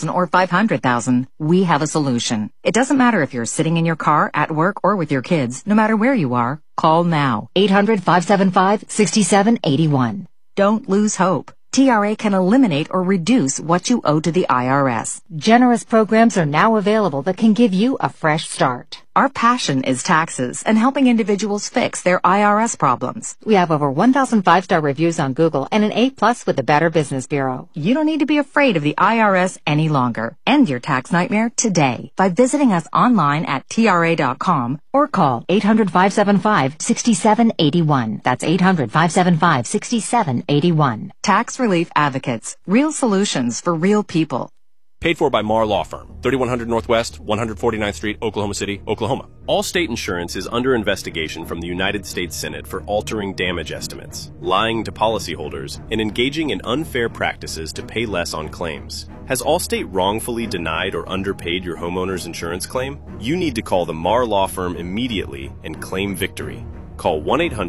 $100,000 or $500,000, we have a solution. It doesn't matter if you're sitting in your car, at work, or with your kids. No matter where you are, call now. 800-575-6781. Don't lose hope. TRA can eliminate or reduce what you owe to the IRS. Generous programs are now available that can give you a fresh start. Our passion is taxes and helping individuals fix their IRS problems. We have over 1,000 5-star reviews on Google and an A+ with the Better Business Bureau. You don't need to be afraid of the IRS any longer. End your tax nightmare today by visiting us online at TRA.com or call 800-575-6781. That's 800-575-6781. Tax Relief Advocates. Real solutions for real people. Paid for by Marr Law Firm, 3100 Northwest, 149th Street, Oklahoma City, Oklahoma. Allstate Insurance is under investigation from the United States Senate for altering damage estimates, lying to policyholders, and engaging in unfair practices to pay less on claims. Has Allstate wrongfully denied or underpaid your homeowner's insurance claim? You need to call the Marr Law Firm immediately and claim victory. Call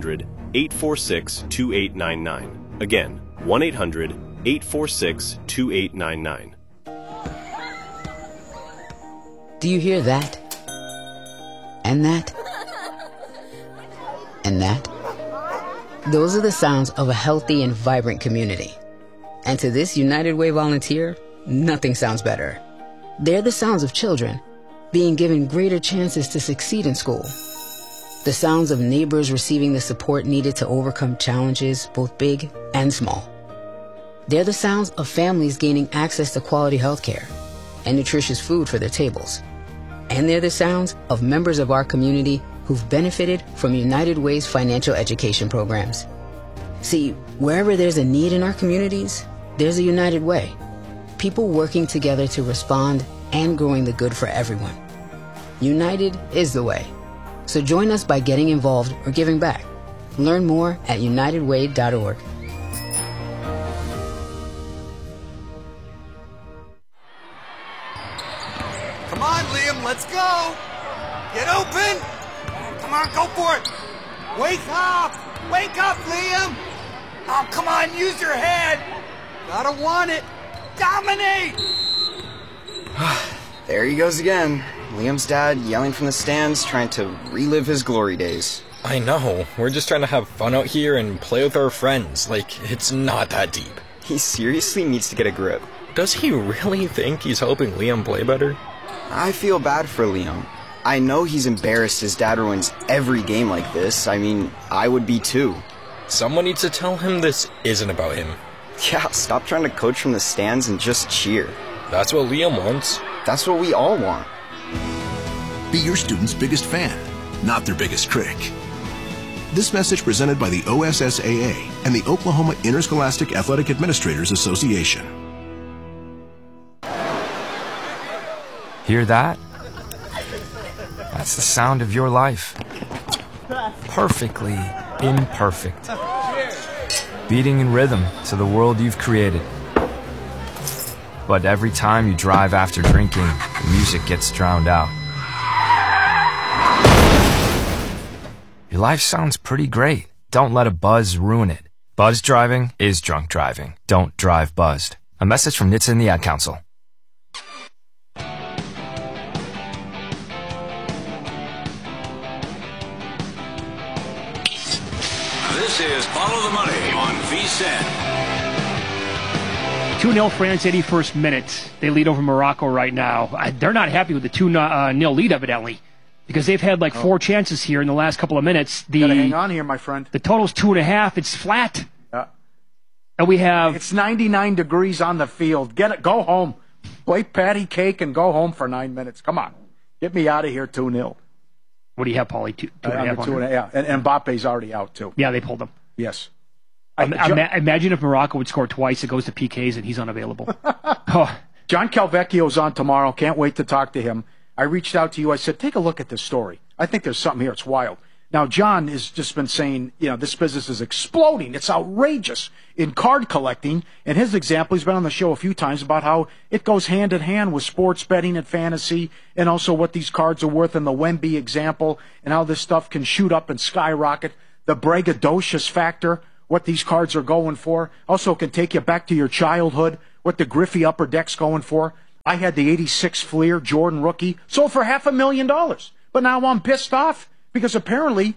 1-800-846-2899. Again, 1-800-846-2899. Do you hear that? And that? And that? Those are the sounds of a healthy and vibrant community. And to this United Way volunteer, nothing sounds better. They're the sounds of children being given greater chances to succeed in school. The sounds of neighbors receiving the support needed to overcome challenges, both big and small. They're the sounds of families gaining access to quality health care and nutritious food for their tables. And they're the sounds of members of our community who've benefited from United Way's financial education programs. See, wherever there's a need in our communities, there's a United Way. People working together to respond and growing the good for everyone. United is the way. So join us by getting involved or giving back. Learn more at unitedway.org. Come on, Liam, let's go! Get open! Come on, go for it! Wake up! Wake up, Liam! Oh, come on, use your head! Gotta want it! Dominate! There he goes again. Liam's dad yelling from the stands, trying to relive his glory days. I know. We're just trying to have fun out here and play with our friends. Like, it's not that deep. He seriously needs to get a grip. Does he really think he's helping Liam play better? I feel bad for Liam. I know he's embarrassed his dad ruins every game like this. I mean, I would be too. Someone needs to tell him this isn't about him. Yeah, stop trying to coach from the stands and just cheer. That's what Liam wants. That's what we all want. Be your student's biggest fan, not their biggest critic. This message presented by the OSSAA and the Oklahoma Interscholastic Athletic Administrators Association. Hear that? That's the sound of your life. Perfectly imperfect. Beating in rhythm to the world you've created. But every time you drive after drinking, the music gets drowned out. Your life sounds pretty great. Don't let a buzz ruin it. Buzzed driving is drunk driving. Don't drive buzzed. A message from NHTSA and the Ad Council. This is Follow the Money on VSiN. 2-0 France, 81st minute. They lead over Morocco right now. They're not happy with the 2-0 lead, evidently, because they've had like 4 chances here in the last couple of minutes. Gotta hang on here, my friend. The total's 2.5. It's flat. And we have... It's 99 degrees on the field. Get it. Go home. Play patty cake and go home for 9 minutes. Come on. Get me out of here, 2-0. What do you have, Paulie? 2.5? Yeah, and Mbappe's already out, too. Yeah, they pulled him. Yes. Imagine if Morocco would score twice, it goes to PKs, and he's unavailable. John Calvecchio's on tomorrow. Can't wait to talk to him. I reached out to you. I said, take a look at this story. I think there's something here. It's wild. Now, John has just been saying, this business is exploding. It's outrageous in card collecting. And his example, he's been on the show a few times about how it goes hand in hand with sports betting and fantasy, and also what these cards are worth in the Wemby example, and how this stuff can shoot up and skyrocket. The braggadocious factor, what these cards are going for. Also can take you back to your childhood, what the Griffey Upper Deck's going for. I had the 86 Fleer Jordan rookie, sold for $500,000. But now I'm pissed off because apparently,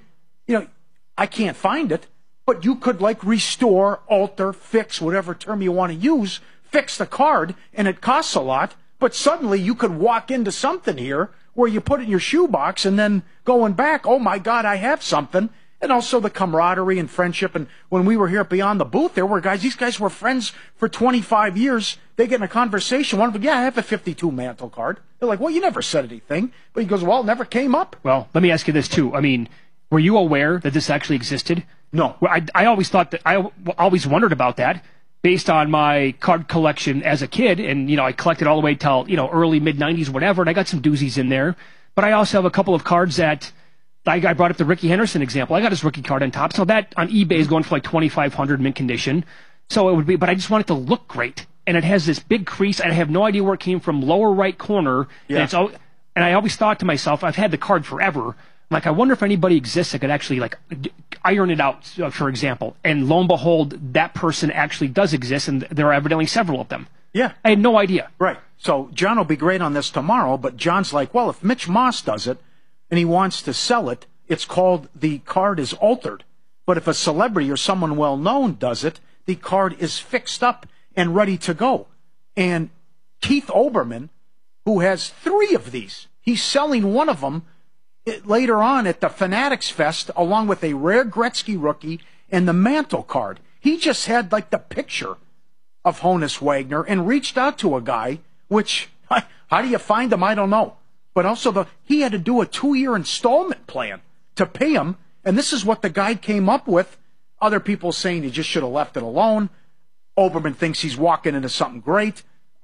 I can't find it, but you could restore, alter, fix, whatever term you want to use, fix the card, and it costs a lot, but suddenly you could walk into something here where you put it in your shoebox and then going back, oh my God, I have something. And also the camaraderie and friendship. And when we were here Beyond the Booth, there were these guys were friends for 25 years. They get in a conversation. One of them, yeah, I have a 52 Mantle card. They're like, well, you never said anything. But he goes, well, it never came up. Well, let me ask you this, too. I mean, were you aware that this actually existed? No. Well, I always thought that, I always wondered about that based on my card collection as a kid. And, I collected all the way till, early, mid-90s, whatever. And I got some doozies in there. But I also have a couple of cards that... I brought up the Ricky Henderson example. I got his rookie card on top. So that on eBay is going for $2,500 mint condition. So it would be, but I just want it to look great. And it has this big crease. And I have no idea where it came from. Lower right corner. Yeah. And I always thought to myself, I've had the card forever. I wonder if anybody exists that could actually iron it out, for example. And lo and behold, that person actually does exist. And there are evidently several of them. Yeah. I had no idea. Right. So John will be great on this tomorrow. But John's like, well, if Mitch Moss does it, and he wants to sell it, it's called the card is altered. But if a celebrity or someone well-known does it, the card is fixed up and ready to go. And Keith Olbermann, who has 3 of these, he's selling one of them later on at the Fanatics Fest, along with a rare Gretzky rookie and the Mantle card. He just had the picture of Honus Wagner and reached out to a guy, which, how do you find him? I don't know. But also, he had to do a 2-year installment plan to pay him, and this is what the guy came up with. Other people saying he just should have left it alone. Olbermann thinks he's walking into something great.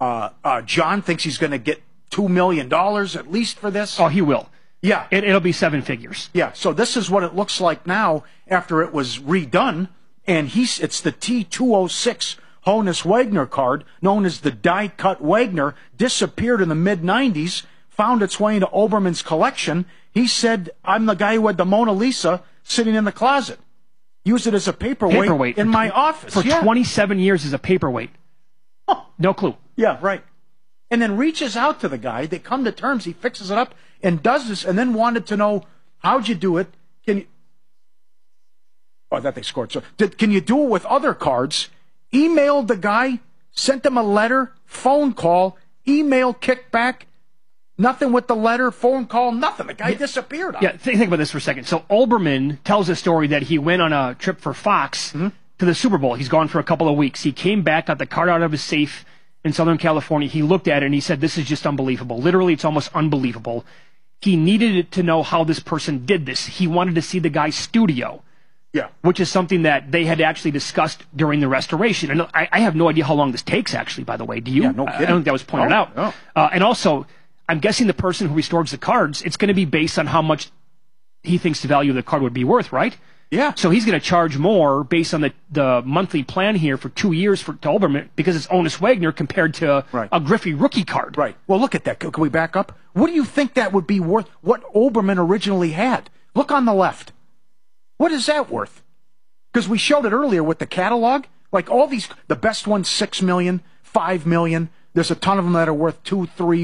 John thinks he's going to get $2 million at least for this. Oh, he will. Yeah. It'll be 7 figures. Yeah, so this is what it looks like now after it was redone, and it's the T206 Honus Wagner card, known as the die-cut Wagner, disappeared in the mid-90s, found its way into Olbermann's collection. He said, I'm the guy who had the Mona Lisa sitting in the closet. Used it as a paperweight in my office. For 27 years as a paperweight. Oh. No clue. Yeah, right. And then reaches out to the guy. They come to terms. He fixes it up and does this, and then wanted to know, how'd you do it? Can you... Oh, that they scored. So, can you do it with other cards? Emailed the guy, sent him a letter, phone call, email kickback. Nothing with the letter, phone call, nothing. The guy disappeared. Yeah, think about this for a second. So Olbermann tells a story that he went on a trip for Fox to the Super Bowl. He's gone for a couple of weeks. He came back, got the card out of his safe in Southern California. He looked at it and he said, this is just unbelievable. Literally, it's almost unbelievable. He needed to know how this person did this. He wanted to see the guy's studio. Yeah. Which is something that they had actually discussed during the restoration. And I have no idea how long this takes, actually, by the way. Do you? Yeah, no kidding. I don't think that was pointed out. No. And also, I'm guessing the person who restores the cards, it's going to be based on how much he thinks the value of the card would be worth, right? Yeah. So he's going to charge more based on the monthly plan here for 2 years to Olbermann because it's Honus Wagner compared to a Griffey rookie card. Right. Well, look at that. Can we back up? What do you think that would be worth? What Olbermann originally had? Look on the left. What is that worth? Because we showed it earlier with the catalog. All these, the best ones, $6 million, $5 million. There's a ton of them that are worth 2, 3,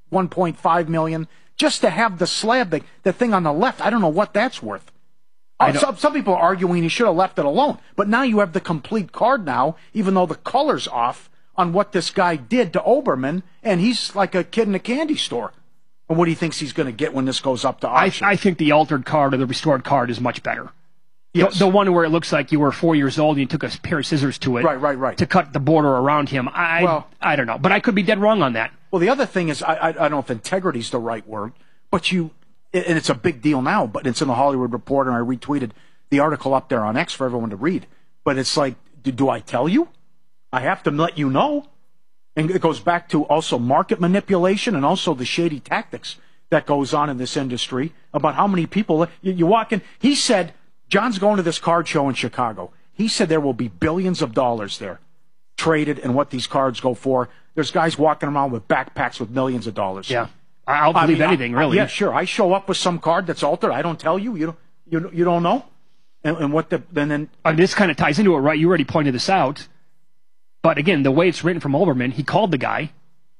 1.5 million. Just to have the slab, the thing on the left, I don't know what that's worth. Some people are arguing he should have left it alone. But now you have the complete card now, even though the color's off on what this guy did to Olbermann, and he's like a kid in a candy store. And what do you think he's going to get when this goes up to auction? I think the altered card or the restored card is much better. Yes. The one where it looks like you were 4 years old and you took a pair of scissors to it. Right. To cut the border around him. I don't know. But I could be dead wrong on that. Well, the other thing is, I don't know if integrity is the right word, but and it's a big deal now, but it's in the Hollywood Reporter, and I retweeted the article up there on X for everyone to read. But it's like, do I tell you? I have to let you know. And it goes back to also market manipulation and also the shady tactics that goes on in this industry about how many people, you walk in. He said, John's going to this card show in Chicago. He said there will be billions of dollars there traded and what these cards go for. There's guys walking around with backpacks with millions of dollars. Yeah. I'll believe anything, really. Yeah, sure. I show up with some card that's altered. I don't tell you. You don't know. And what then? This kind of ties into it, right? You already pointed this out. But again, the way it's written from Olbermann, he called the guy.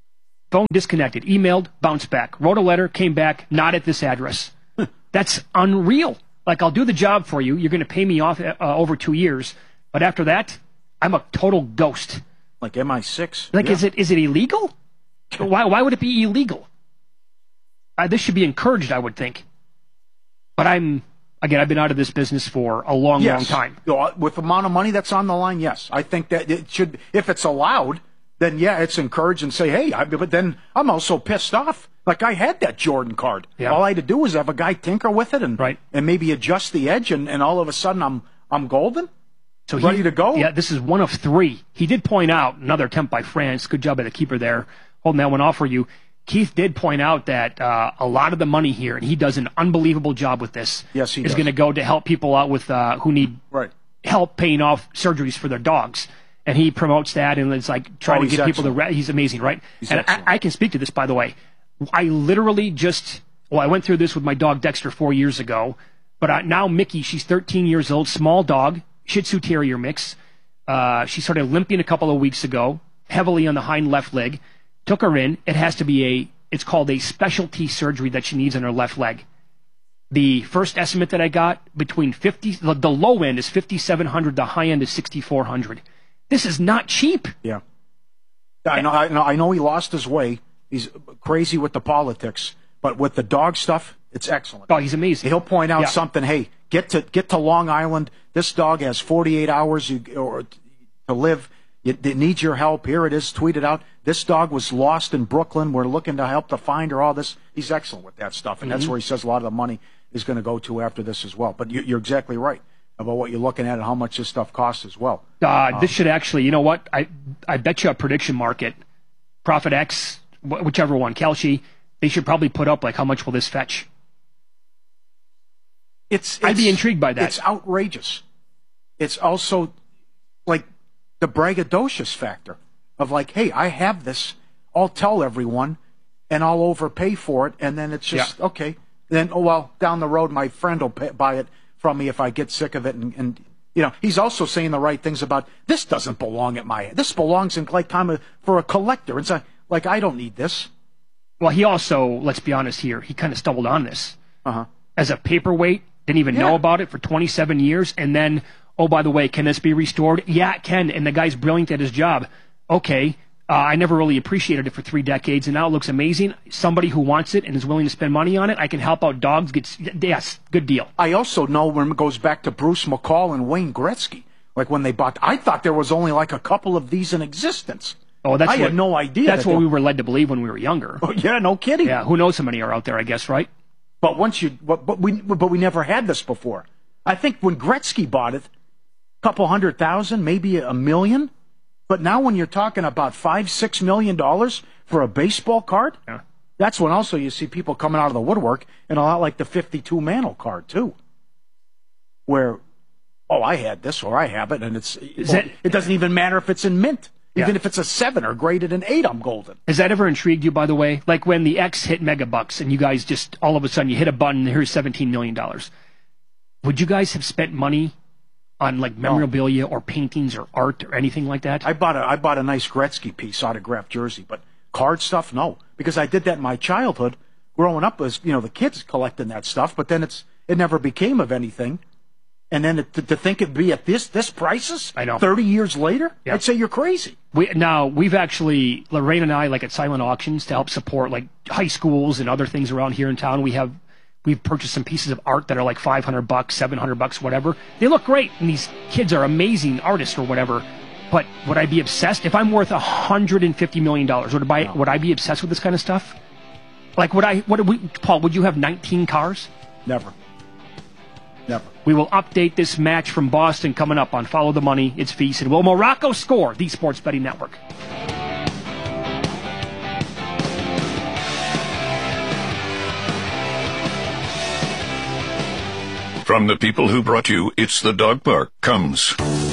Phone disconnected. Emailed, bounced back. Wrote a letter, came back, not at this address. That's unreal. Like, I'll do the job for you. You're going to pay me off over 2 years. But after that, I'm a total ghost. Like MI6? Like, is it illegal? Why would it be illegal? This should be encouraged, I would think. But I've been out of this business for a long time. With the amount of money that's on the line, yes. I think that it should, if it's allowed, then yeah, it's encouraged and say, hey, but then I'm also pissed off. Like, I had that Jordan card. Yeah. All I had to do was have a guy tinker with it and maybe adjust the edge, and all of a sudden I'm golden. So ready to go? Yeah, this is one of 3. He did point out, another attempt by France, good job by the keeper there, holding that one off for you. Keith did point out that a lot of the money here, and he does an unbelievable job with this, is going to go to help people out with who need help paying off surgeries for their dogs. And he promotes that, and it's like trying to get people to... He's amazing, right? And I can speak to this, by the way. I literally I went through this with my dog Dexter 4 years ago, but now Mickey, she's 13 years old, small dog, Shih Tzu Terrier mix. She started limping a couple of weeks ago, heavily on the hind left leg. Took her in. It has to be it's called a specialty surgery that she needs on her left leg. The first estimate that I got, between the low end is $5,700, the high end is $6,400. This is not cheap. Yeah. I know he lost his way. He's crazy with the politics, but with the dog stuff, it's excellent. Oh, he's amazing. He'll point out something. Hey, get to Long Island. This dog has 48 hours to live. It needs your help. Here it is, tweeted out. This dog was lost in Brooklyn. We're looking to help to find her. All this. He's excellent with that stuff, and that's where he says a lot of the money is going to go to after this as well. But you're exactly right about what you're looking at and how much this stuff costs as well. This should actually, you know what? I bet you a prediction market, Profit X, whichever one, Kalshi, they should probably put up, like, how much will this fetch? I'd be intrigued by that. It's outrageous. It's also like the braggadocious factor of like, hey, I have this. I'll tell everyone, and I'll overpay for it, and then it's just okay. Then down the road, my friend will buy it from me if I get sick of it, and he's also saying the right things about this doesn't belong at this belongs in like time for a collector. It's like I don't need this. Well, he also, let's be honest here, he kind of stumbled on this as a paperweight. Didn't even know about it for 27 years, and then, oh, by the way, can this be restored? Yeah, it can, and the guy's brilliant at his job. Okay, I never really appreciated it for 3 decades, and now it looks amazing. Somebody who wants it and is willing to spend money on it, I can help out dogs. Yes, good deal. I also know when it goes back to Bruce McCall and Wayne Gretzky, like when they bought, I thought there was only like a couple of these in existence. Oh, I had no idea. That's what we were led to believe when we were younger. Oh, yeah, no kidding. Yeah, who knows how many are out there, I guess, right? But we never had this before. I think when Gretzky bought it, a couple 100,000, maybe $1 million. But now when you're talking about $5-6 million for a baseball card, that's when also you see people coming out of the woodwork, and a lot like the 52 Mantle card too, where I had this or I have it, and it doesn't even matter if it's in mint. Even if it's a 7 or graded an 8, I'm golden. Has that ever intrigued you, by the way? Like when the X hit Megabucks and you guys just, all of a sudden, you hit a button and here's $17 million. Would you guys have spent money on like memorabilia or paintings or art or anything like that? I bought a nice Gretzky piece, autographed jersey, but card stuff, no. Because I did that in my childhood. Growing up as, the kids collecting that stuff, but then it never became of anything. And then to think it'd be at this prices, I know, 30 years later, I'd say you're crazy. We've actually, Lorraine and I, like at silent auctions to help support like high schools and other things around here in town. We've purchased some pieces of art that are like $500, $700, whatever. They look great, and these kids are amazing artists or whatever. But would I be obsessed if I'm worth $150 million? Would I be obsessed with this kind of stuff? Like, Paul? Would you have 19 cars? Never. Never. We will update this match from Boston coming up on Follow the Money. It's Feast. And will Morocco score? The Sports Betting Network. From the people who brought you It's the Dog Park comes